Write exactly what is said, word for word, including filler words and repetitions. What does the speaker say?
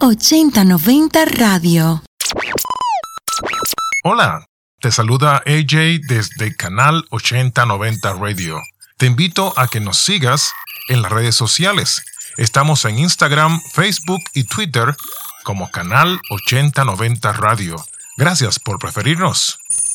ochenta noventa Radio. Hola, te saluda A J desde Canal ochenta noventa Radio. Te invito a que nos sigas en las redes sociales. Estamos en Instagram, Facebook y Twitter como Canal ochenta noventa Radio. Gracias por preferirnos.